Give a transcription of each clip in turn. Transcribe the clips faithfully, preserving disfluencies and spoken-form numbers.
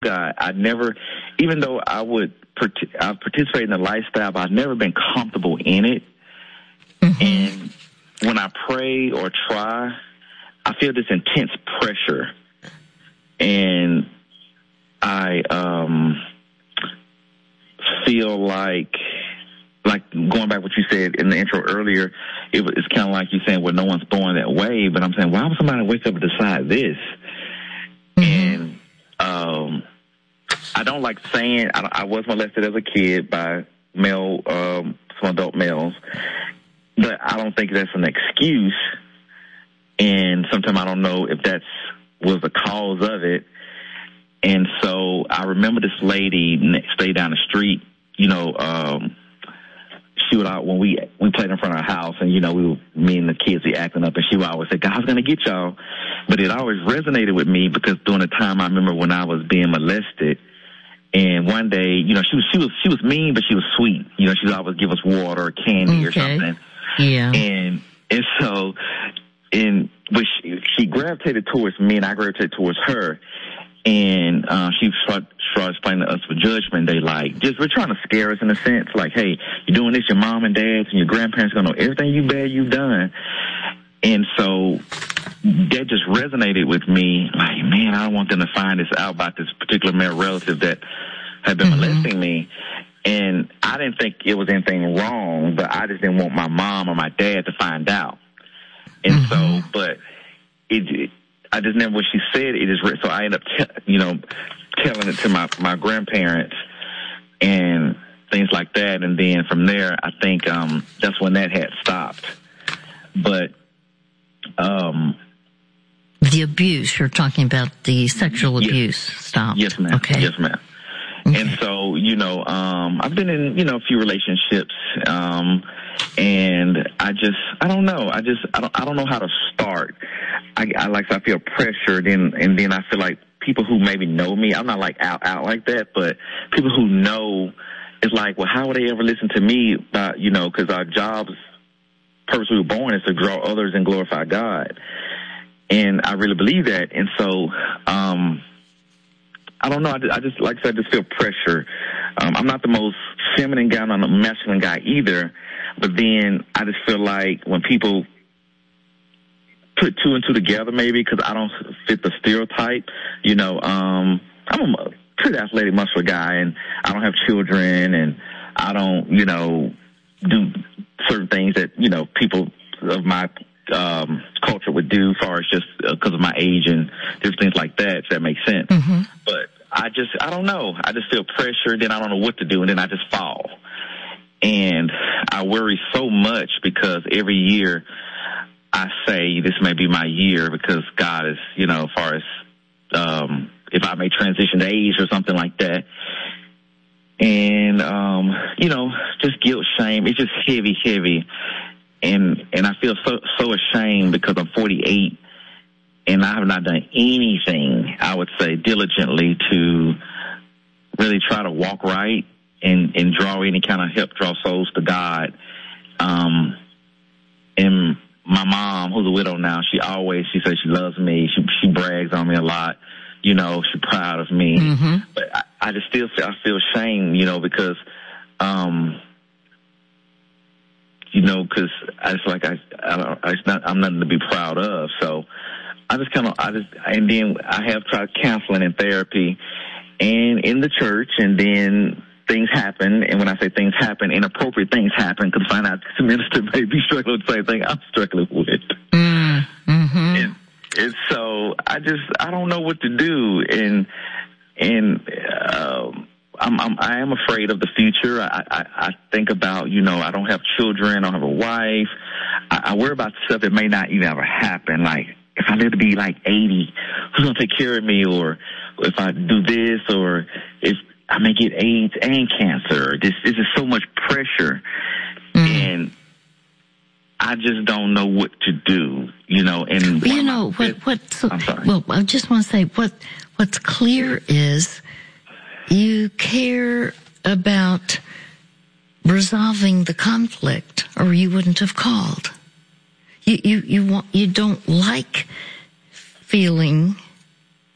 God, I never, even though I would I participate in the lifestyle, but I've never been comfortable in it. Mm-hmm. And when I pray or try, I feel this intense pressure, and I um, feel like, like going back what you said in the intro earlier, it, it's kind of like you saying, well, no one's born that way, but I'm saying, why would somebody wake up and decide this? Mm-hmm. And um, I don't like saying, I, I was molested as a kid by male, um, some adult males, but I don't think that's an excuse. And sometimes I don't know if that's was the cause of it. And so I remember this lady stayed down the street, you know, um, she would out when we we played in front of our house, and you know, we were, me and the kids be acting up, and she would always say, "God's gonna get y'all." But it always resonated with me because during the time I remember when I was being molested, and one day, you know, she was she was she was mean, but she was sweet. You know, she would always give us water or candy okay. or something. Yeah. And and so, and but she, she gravitated towards me, and I gravitated towards her. And uh, she started, started explaining to us for Judgment Day, like, just we're trying to scare us in a sense, like, hey, you're doing this, your mom and dads and your grandparents are going to know everything you bad you've done. And so that just resonated with me, like, man, I don't want them to find this out about this particular male relative that had been mm-hmm. molesting me. And I didn't think it was anything wrong, but I just didn't want my mom or my dad to find out. And mm-hmm. so, but it, it I just never, what she said, it is, so I ended up, te- you know, telling it to my, my grandparents and things like that. And then from there, I think, um, that's when that had stopped. But, um, the abuse, you're talking about the sexual yes, abuse stopped. Yes, ma'am. Okay. Yes, ma'am. Okay. And so, you know, um, I've been in, you know, a few relationships, um, and I just, I don't know. I just, I don't, I don't know how to start. I, I like, I feel pressure, then, and then I feel like people who maybe know me, I'm not like out, out like that, but people who know, it's like, well, how would they ever listen to me? Uh, you know, because our jobs, purpose we were born is to draw others and glorify God. And I really believe that. And so, um, I don't know. I just, I just, like I said, I just feel pressure. Um, I'm not the most feminine guy, I'm not a masculine guy either. But then I just feel like when people put two and two together, maybe because I don't fit the stereotype, you know, um, I'm a pretty athletic, muscular guy, and I don't have children, and I don't, you know, do certain things that, you know, people of my um, culture would do as far as just because uh, of my age and different things like that, if that makes sense. Mm-hmm. But I just, I don't know. I just feel pressure, then I don't know what to do, and then I just fall. And I worry so much because every year I say this may be my year because God is, you know, as far as um, if I may transition to age or something like that. And, um, you know, just guilt, shame. It's just heavy, heavy. And and I feel so so ashamed because I'm forty-eight and I have not done anything, I would say, diligently to really try to walk right and, and draw any kind of help, draw souls to God. Um, and my mom, who's a widow now, she always, she says she loves me. She, she brags on me a lot. You know, she's proud of me. Mm-hmm. But I, I just still feel, I feel shame, you know, because, um, you know, because I just like, I, I don't, I just not, I'm nothing to be proud of. So I just kind of, I just, and then I have tried counseling and therapy and in the church, and then things happen, and when I say things happen, inappropriate things happen, because find out the minister may be struggling with the same thing I'm struggling with. Mm, mm-hmm. and, and so I just, I don't know what to do, and and uh, I'm, I'm I am afraid of the future. I, I, I think about, you know, I don't have children, I don't have a wife. I, I worry about stuff that may not even ever happen, like if I live to be like eighty, who's going to take care of me, or if I do this, or if I may get AIDS and cancer. This, this is so much pressure, mm. and I just don't know what to do, you know. And you know what? What? I'm sorry. Well, I just want to say what what's clear is you care about resolving the conflict, or you wouldn't have called. You you you want you don't like feeling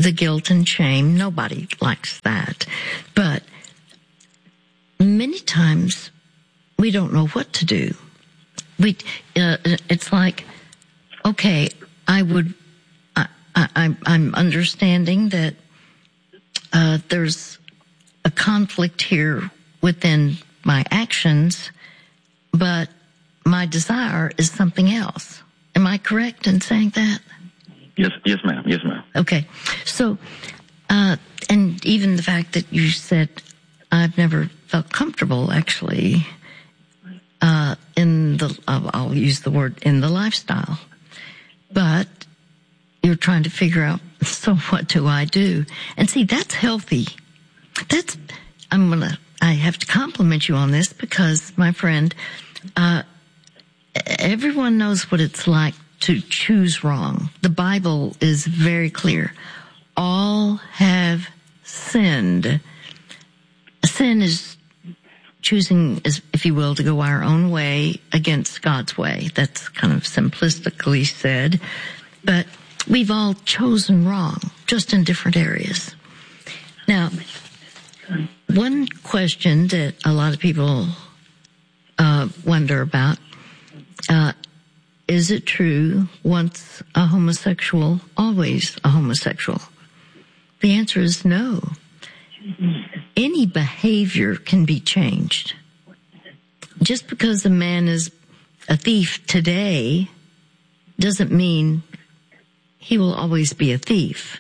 the guilt and shame. Nobody likes that. But many times we don't know what to do. We, uh, it's like, okay, I would, I, I, I'm understanding that uh, there's a conflict here within my actions, but my desire is something else. Am I correct in saying that? Yes, yes, ma'am. Yes, ma'am. Okay. So, uh, and even the fact that you said, I've never felt comfortable, actually, uh, in the, uh, I'll use the word, in the lifestyle. But you're trying to figure out, so what do I do? And see, that's healthy. That's, I'm gonna, I have to compliment you on this because, my friend, uh, everyone knows what it's like to choose wrong. The Bible is very clear. All have sinned. Sin is choosing, if you will, to go our own way against God's way. That's kind of simplistically said. But we've all chosen wrong, just in different areas. Now, one question that a lot of people uh, wonder about, uh, is it true, once a homosexual, always a homosexual? The answer is no. Any behavior can be changed. Just because a man is a thief today doesn't mean he will always be a thief.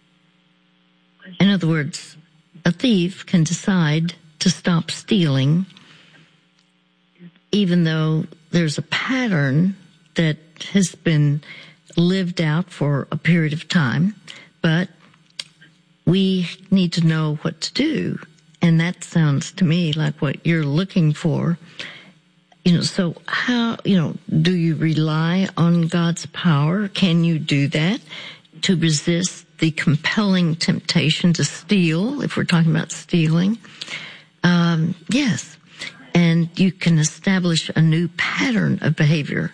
In other words, a thief can decide to stop stealing even though there's a pattern that has been lived out for a period of time, but we need to know what to do. And that sounds to me like what you're looking for. You know, so how, you know, do you rely on God's power? Can you do that to resist the compelling temptation to steal, if we're talking about stealing? Um, yes. And you can establish a new pattern of behavior.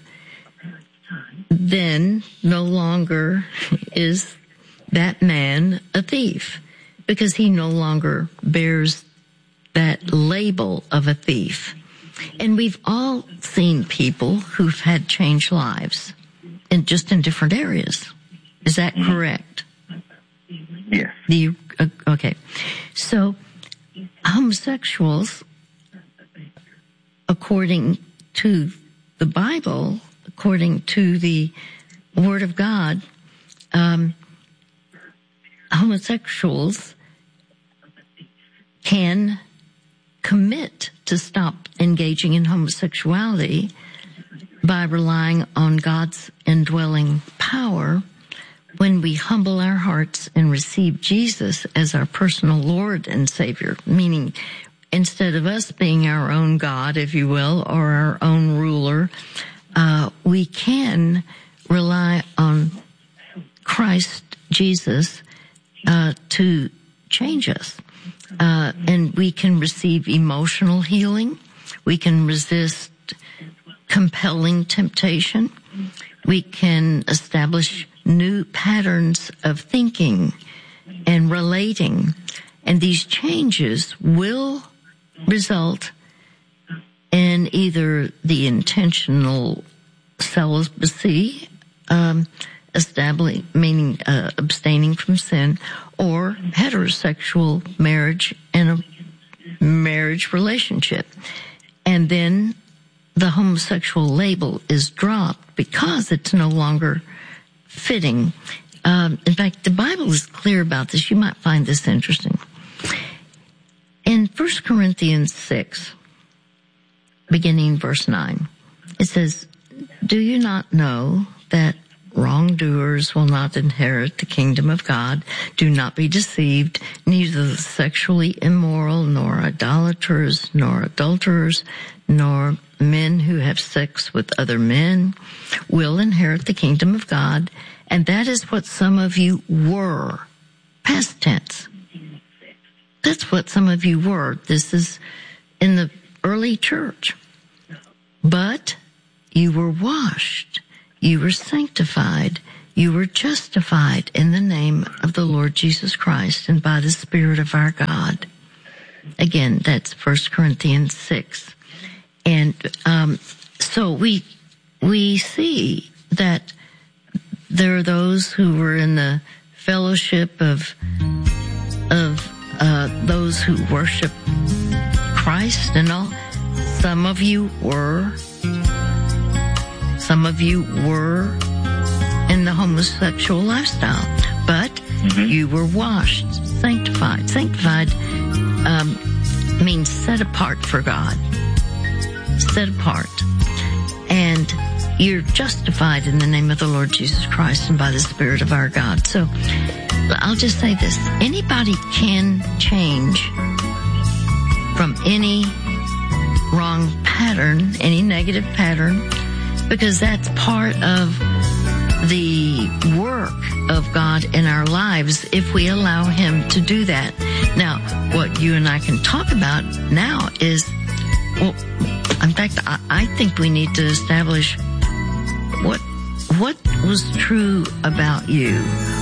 Then no longer is that man a thief, because he no longer bears that label of a thief. And we've all seen people who've had changed lives, and just in different areas. Is that mm-hmm. correct? Yes. Do you, uh, okay. So homosexuals, according to the Bible, according to the Word of God, um, homosexuals can commit to stop engaging in homosexuality by relying on God's indwelling power when we humble our hearts and receive Jesus as our personal Lord and Savior, meaning instead of us being our own God, if you will, or our own ruler, uh, we can rely on Christ Jesus uh, to change us. Uh, and we can receive emotional healing. We can resist compelling temptation. We can establish new patterns of thinking and relating. And these changes will result in either the intentional celibacy, um, establishing, meaning uh, abstaining from sin, or heterosexual marriage and a marriage relationship. And then the homosexual label is dropped because it's no longer fitting. Um, in fact, the Bible is clear about this. You might find this interesting. In First Corinthians six, beginning verse nine, it says, "Do you not know that wrongdoers will not inherit the kingdom of God? Do not be deceived. Neither the sexually immoral, nor idolaters, nor adulterers, nor men who have sex with other men will inherit the kingdom of God." And that is what some of you were. Past tense. That's what some of you were. This is in the early church. But you were washed. You were sanctified. you were justified in the name of the Lord Jesus Christ and by the Spirit of our God. Again, that's First Corinthians six. And um, so we we see that there are those who were in the fellowship of of uh, those who worship Christ and all. Some of you were, some of you were in the homosexual lifestyle, but mm-hmm. you were washed, sanctified. Sanctified um, means set apart for God. Set apart. And you're justified in the name of the Lord Jesus Christ and by the Spirit of our God. So I'll just say this. Anybody can change from any wrong pattern, any negative pattern, because that's part of the work of God in our lives if we allow Him to do that. Now, what you and I can talk about now is, well, in fact, I, I think we need to establish what what was true about you.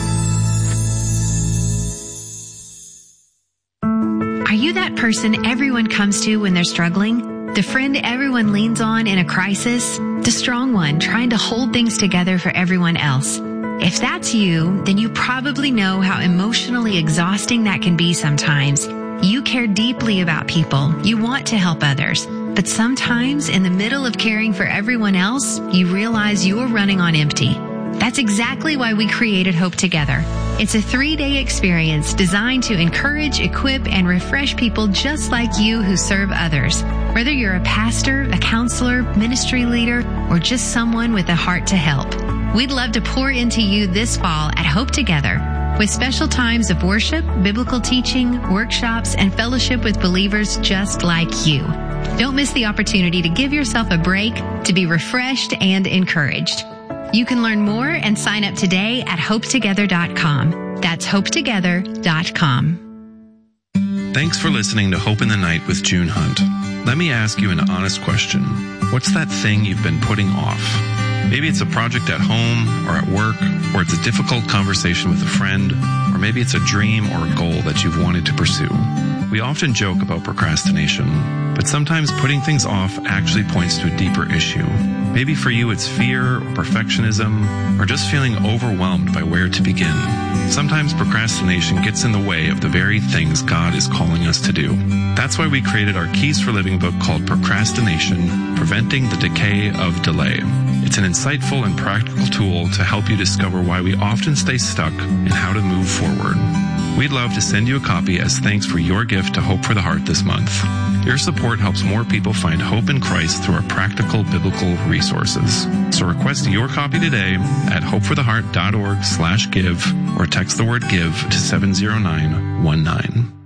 Are you that person everyone comes to when they're struggling? The friend everyone leans on in a crisis? The strong one trying to hold things together for everyone else? If that's you, then you probably know how emotionally exhausting that can be sometimes. You care deeply about people. You want to help others. But sometimes, in the middle of caring for everyone else, you realize you're running on empty. That's exactly why we created Hope Together. It's a three-day experience designed to encourage, equip, and refresh people just like you who serve others. Whether you're a pastor, a counselor, ministry leader, or just someone with a heart to help. We'd love to pour into you this fall at Hope Together, with special times of worship, biblical teaching, workshops, and fellowship with believers just like you. Don't miss the opportunity to give yourself a break, to be refreshed and encouraged. You can learn more and sign up today at hope together dot com. That's hope together dot com. Thanks for listening to Hope in the Night with June Hunt. Let me ask you an honest question. What's that thing you've been putting off? Maybe it's a project at home or at work, or it's a difficult conversation with a friend, or maybe it's a dream or a goal that you've wanted to pursue. We often joke about procrastination, but sometimes putting things off actually points to a deeper issue. Maybe for you it's fear or perfectionism, or just feeling overwhelmed by where to begin. Sometimes procrastination gets in the way of the very things God is calling us to do. That's why we created our Keys for Living book called Procrastination, Preventing the Decay of Delay. It's an insightful and practical tool to help you discover why we often stay stuck and how to move forward. We'd love to send you a copy as thanks for your gift to Hope for the Heart this month. Your support helps more people find hope in Christ through our practical biblical resources. So request your copy today at hope for the heart dot org slash give or text the word give to seven zero nine one nine.